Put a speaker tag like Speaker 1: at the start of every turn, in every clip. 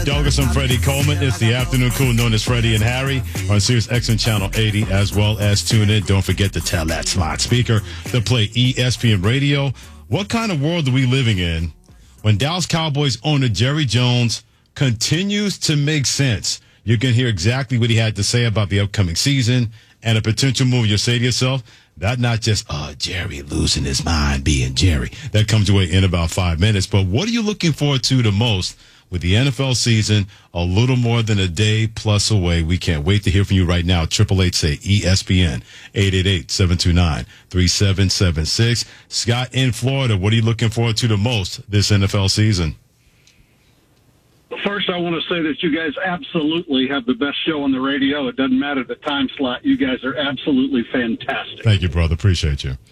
Speaker 1: Douglas and Freddie Coleman. It's the afternoon crew known as Freddie and Harry on Sirius XM Channel 80, as well as tune in. Don't forget to tell that smart speaker to play ESPN Radio. What kind of world are we living in when Dallas Cowboys owner Jerry Jones continues to make sense? You can hear exactly what he had to say about the upcoming season and a potential move. You'll say to yourself, that not just, Jerry losing his mind being Jerry. That comes away in about 5 minutes. But what are you looking forward to the most with the NFL season a little more than a day plus away? We can't wait to hear from you right now. 888-SAY-ESPN, 888-729-3776. Scott in Florida, what are you looking forward to the most this NFL season?
Speaker 2: First, I want to say that you guys absolutely have the best show on the radio. It doesn't matter the time slot. You guys are absolutely fantastic.
Speaker 1: Thank you, brother. Appreciate you.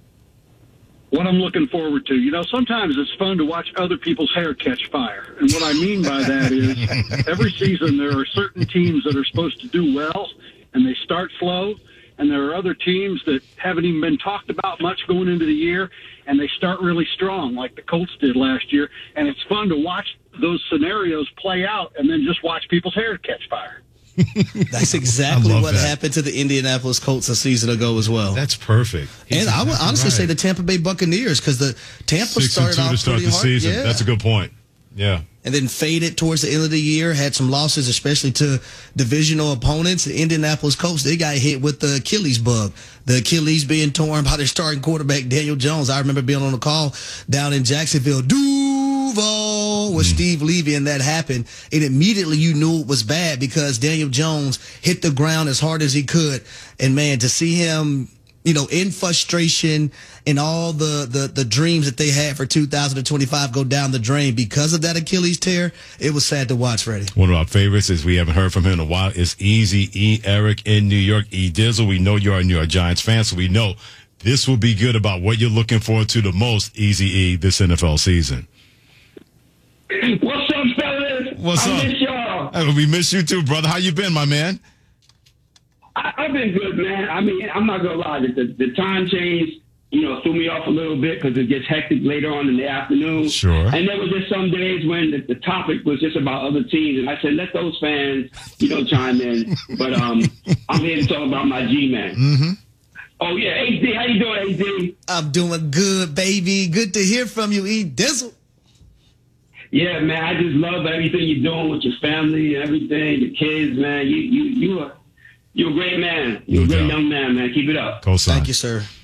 Speaker 2: What I'm looking forward to, sometimes it's fun to watch other people's hair catch fire. And what I mean by that is every season there are certain teams that are supposed to do well, and they start slow. And there are other teams that haven't even been talked about much going into the year, and they start really strong, like the Colts did last year. And it's fun to watch those scenarios play out and then just watch people's hair catch fire.
Speaker 3: That's exactly what happened to the Indianapolis Colts a season ago as well.
Speaker 1: That's perfect.
Speaker 3: And I would honestly say the Tampa Bay Buccaneers, because the Tampa started off
Speaker 1: to start
Speaker 3: pretty
Speaker 1: the
Speaker 3: hard.
Speaker 1: season.
Speaker 3: Yeah.
Speaker 1: That's a good point. Yeah.
Speaker 3: And then faded towards the end of the year, had some losses, especially to divisional opponents. The Indianapolis Colts, they got hit with the Achilles bug. The Achilles being torn by their starting quarterback, Daniel Jones. I remember being on the call down in Jacksonville, Duval, with Steve Levy, and that happened. And immediately you knew it was bad because Daniel Jones hit the ground as hard as he could. And, man, to see him, in frustration and all the dreams that they had for 2025 go down the drain because of that Achilles tear, it was sad to watch, Freddie.
Speaker 1: One of our favorites is we haven't heard from him in a while is Easy E. Eric in New York. E. Dizzle, we know you're a New York Giants fan, so we know this will be good about what you're looking forward to the most, Easy E, this NFL season.
Speaker 4: What's up, fellas?
Speaker 1: What's up?
Speaker 4: I miss y'all.
Speaker 1: We miss you too, brother. How you been, my man?
Speaker 4: I've been good, man. I mean, I'm not going to lie. The time change, threw me off a little bit because it gets hectic later on in the afternoon.
Speaker 1: Sure.
Speaker 4: And there was just some days when the topic was just about other teams. And I said, let those fans, chime in. But I'm here to talk about my G-Man.
Speaker 1: Mm-hmm.
Speaker 4: Oh, yeah. AD, how you doing, AD?
Speaker 3: I'm doing good, baby. Good to hear from you, E. Dizzle.
Speaker 4: Yeah, man. I just love everything you're doing with your family and everything, your kids, man. You're a great man. You're a great young man, man. Keep it up.
Speaker 1: Cosign.
Speaker 3: Thank you, sir.